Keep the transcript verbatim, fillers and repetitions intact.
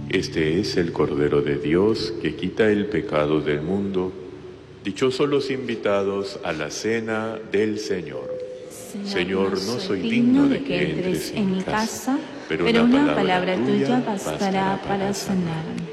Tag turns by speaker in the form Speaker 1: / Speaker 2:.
Speaker 1: Este es el Cordero de Dios que quita el pecado del mundo. Dichosos los invitados a la cena del Señor. Señor, no soy digno de que entres en mi casa, pero una palabra tuya bastará para sanar.